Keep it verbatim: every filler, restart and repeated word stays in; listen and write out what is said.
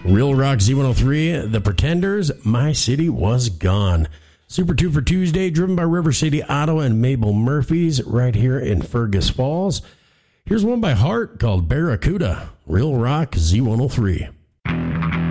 Real Rock Z one oh three, The Pretenders, My City Was Gone. Super two for Tuesday, driven by River City Auto and Mabel Murphy's right here in Fergus Falls. Here's one by Heart called Barracuda. Real Rock Z one oh three.